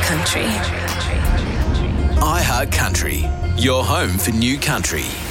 Country. iHeart Country, your home for new country.